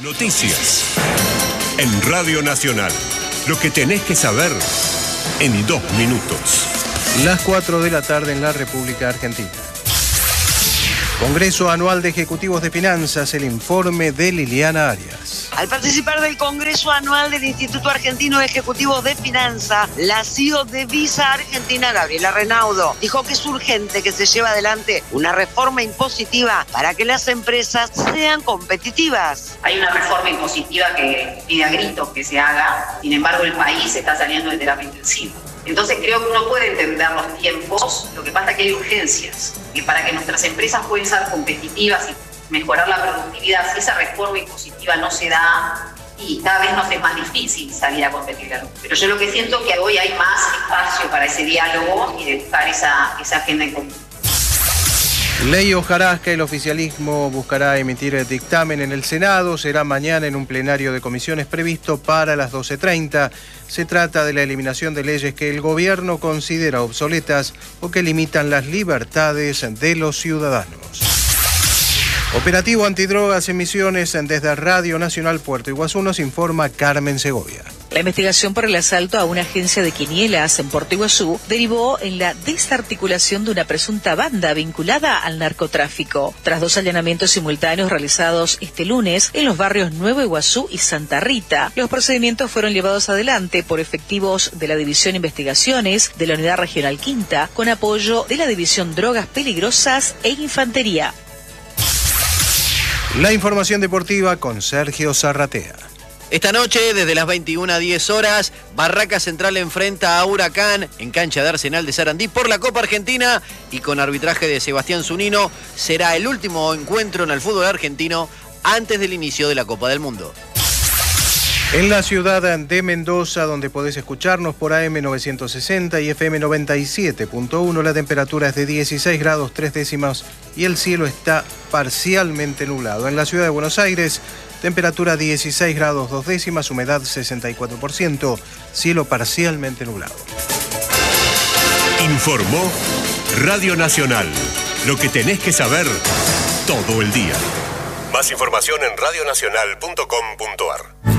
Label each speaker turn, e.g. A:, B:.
A: Noticias en Radio Nacional. Lo que tenés que saber en 2 minutos.
B: Las 4 de la tarde en la República Argentina. Congreso Anual de Ejecutivos de Finanzas, el informe de Liliana Arias.
C: Al participar del Congreso Anual del Instituto Argentino de Ejecutivos de Finanzas, la CEO de Visa Argentina, Gabriela Renaudo, dijo que es urgente que se lleve adelante una reforma impositiva para que las empresas sean competitivas.
D: Hay una reforma impositiva que pide a gritos que se haga, sin embargo el país está saliendo de terapia intensiva. Entonces creo que uno puede entender los tiempos, lo que pasa es que hay urgencias, y para que nuestras empresas puedan ser competitivas y mejorar la productividad, si esa reforma impositiva no se da, y cada vez nos es más difícil salir a competir. Pero yo lo que siento es que hoy hay más espacio para ese diálogo y de buscar esa agenda en común.
B: Ley hojarasca, el oficialismo buscará emitir el dictamen en el Senado, será mañana en un plenario de comisiones previsto para las 12:30. Se trata de la eliminación de leyes que el gobierno considera obsoletas o que limitan las libertades de los ciudadanos. Operativo antidrogas en Misiones desde Radio Nacional Puerto Iguazú, nos informa Carmen Segovia.
E: La investigación por el asalto a una agencia de quinielas en Puerto Iguazú derivó en la desarticulación de una presunta banda vinculada al narcotráfico. Tras 2 allanamientos simultáneos realizados este lunes en los barrios Nuevo Iguazú y Santa Rita, los procedimientos fueron llevados adelante por efectivos de la División Investigaciones de la Unidad Regional Quinta, con apoyo de la División Drogas Peligrosas e Infantería.
B: La información deportiva con Sergio Zarratea.
F: Esta noche, desde las 21:10 horas, Barraca Central enfrenta a Huracán en cancha de Arsenal de Sarandí por la Copa Argentina y con arbitraje de Sebastián Zunino. Será el último encuentro en el fútbol argentino antes del inicio de la Copa del Mundo.
B: En la ciudad de Mendoza, donde podés escucharnos por AM 960 y FM 97.1, la temperatura es de 16 grados 3 décimas y el cielo está parcialmente nublado. En la ciudad de Buenos Aires, temperatura 16 grados 2 décimas, humedad 64%, cielo parcialmente nublado.
A: Informó Radio Nacional. Lo que tenés que saber todo el día. Más información en radionacional.com.ar.